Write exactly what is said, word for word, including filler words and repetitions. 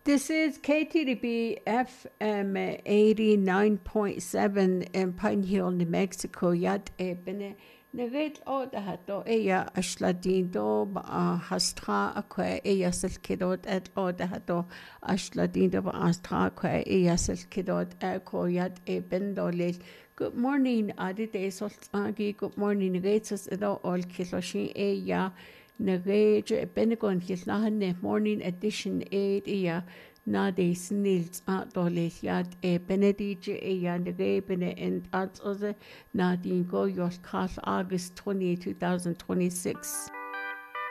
This is K T D B F M eighty-nine point seven in Pine Hill, New Mexico. Yat ebene neget o dahato eya ashladindo ba hastra akwe eya selkidot et o dahato ashladindo ba astra akwe eya selkidot eko yat ebendo lel. Good morning, Adi de Soltagi. Good morning, Negetus edo ol kiloshin eya. Nagage Benegon Hislahan morning edition eight eya Nade Snils at Dolesiat e Benedije eya Nage Bene and Adsoze Nadine Go your August twentieth, two thousand twenty-six.